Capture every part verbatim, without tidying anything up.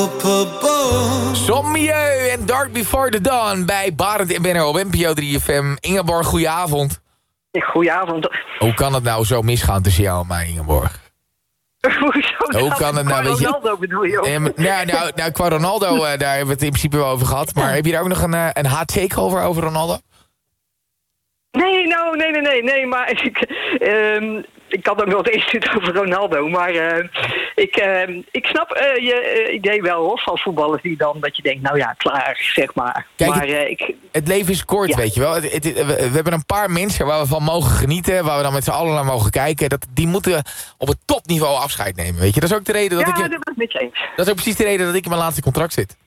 Sommieu en Dark Before the Dawn bij Barend en Benner op N P O drie F M. Ingeborg, goedenavond. Goedenavond. Hoe kan het nou zo misgaan tussen jou en mij, Ingeborg? Hoezo? Hoe kan het nou, weet je... Ronaldo bedoel je ook? Nee, maar, nou, nou, nou, qua Ronaldo, uh, daar hebben we het in principe wel over gehad. Maar heb je daar ook nog een, uh, een hot take over, over Ronaldo? Nee, nou, nee, nee, nee, nee, maar ik, um, ik had ook nog eens het over Ronaldo, maar uh, ik, uh, ik snap uh, je uh, idee wel hoor, van voetballers die dan, dat je denkt, nou ja, klaar, zeg maar. Kijk, maar uh, ik, het leven is kort, ja. Weet je wel. Het, het, we, we hebben een paar mensen waar we van mogen genieten, waar we dan met z'n allen naar mogen kijken. Dat, die moeten op het topniveau afscheid nemen, weet je. Dat is ook de reden dat ja, ik... Ja, dat ben ik met je eens. Dat is ook precies de reden dat ik in mijn laatste contract zit.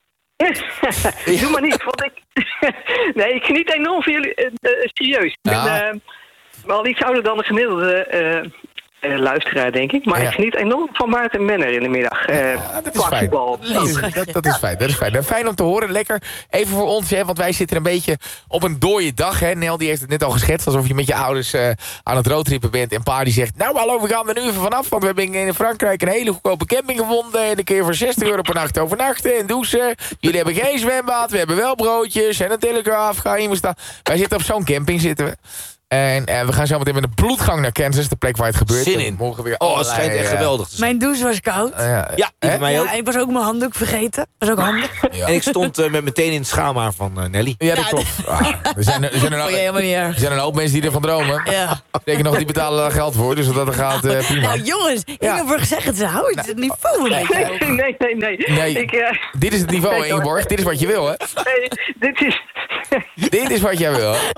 Doe maar niet, want ik... nee, ik geniet enorm van jullie, uh, uh, serieus. Ik ja. ben uh, wel iets ouder dan de gemiddelde uh, uh, luisteraar, denk ik. Maar ja. ik geniet enorm van Maarten en Benner in de middag. Uh, ja, dat is fijn. Dat is, dat, dat is fijn. Dat is fijn. Nou, fijn om te horen. Lekker. Even voor ons, hè, want wij zitten een beetje op een dooie dag. Hè. Nel die heeft het net al geschetst, alsof je met je ouders uh, aan het roadtrippen bent. En pa die zegt, nou hallo, we gaan er nu even vanaf. Want we hebben in Frankrijk een hele goedkope camping gevonden. En dan kun je voor zestig euro per nacht overnachten en douchen. Jullie hebben geen zwembad, we hebben wel broodjes en een telegraaf. Ga je staan. Wij zitten op zo'n camping, zitten we. En uh, we gaan zo meteen met een bloedgang naar Kansas, de plek waar het gebeurt. Zin in. Morgen weer. Oh, het schijnt echt geweldig te zijn. Mijn douche was koud. Uh, ja, ja, die mij ook. Ja, ik was ook mijn handdoek vergeten. Dat was ook handig. Ja. En ik stond uh, met meteen in het schaamhaar van uh, Nelly. Ja, dat ja, klopt. Ah, er zijn, er, zijn een, er zijn een hoop mensen die ervan dromen. Ja. Zeker nog, die betalen daar geld voor, dus dat gaat uh, prima. Nou jongens, Ingeborg ja. zegt het, ze houden het nou, niveau een beetje. Nee, nee, nee. nee. nee ik, uh, dit is het niveau, nee, Ingeborg. Dit is wat je wil, hè? Nee, dit is... dit is wat jij wil, hè?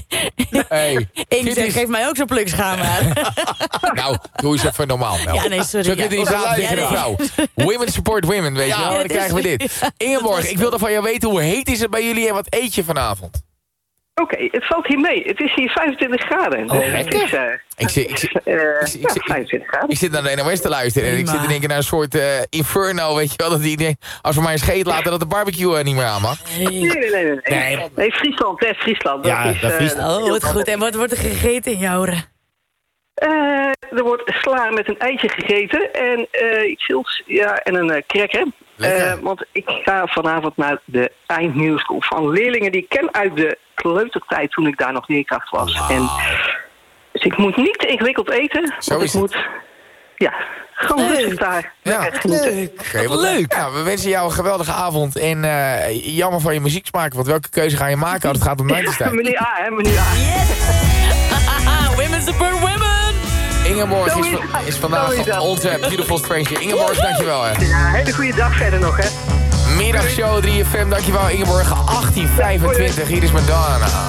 Hey, Inge zegt, geef mij ook zo'n plukschaamhaar. Nou, doe eens even normaal, Mel. Ja, nee, sorry. Zo kun je niet praten tegen een vrouw. Women support women, weet je wel. Dan krijgen we dit. Ingeborg, ik wilde van jou weten, hoe heet is het bij jullie en wat eet je vanavond? Oké, okay, het valt hier mee. Het is hier vijfentwintig graden. Oh, lekker. Is, uh, ik, zit, ik, zit, uh, ik, zit, ja, ik, vijfentwintig graden. Ik zit naar de N O S te luisteren en ik zit te denken naar een soort uh, inferno, weet je wel. Dat die denkt, als we maar een scheet laten, dat de barbecue uh, niet meer aan mag. Nee, nee, nee. Nee, nee. nee. nee Friesland, hè, Friesland. Ja, dat is, dat Friesland. Oh, wat goed. En wat wordt er gegeten in jouw oren? Uh, er wordt sla met een eitje gegeten en uh, iets zilts, ja, en een uh, cracker. Uh, want ik ga vanavond naar de eindmusical van leerlingen die ik ken uit de kleutertijd toen ik daar nog leerkracht was. Wow. En, dus ik moet niet te ingewikkeld eten. Zo is ik het. moet, ja, gewoon leuk. rustig daar. Ja, leuk. Okay, wat leuk. Ja, we wensen jou een geweldige avond en uh, jammer van je muzieksmaak, want welke keuze ga je maken? Het gaat om nineties tijd. Meneer A, hè, meneer A. Yes! Women support women! Ingeborg is, is vandaag onze beautiful stranger. Ingeborg, dankjewel. Hè. Ja, hele goede dag verder nog, hè. Middagshow drie F M, dankjewel Ingeborg. achttien vijfentwintig, hier is Madonna.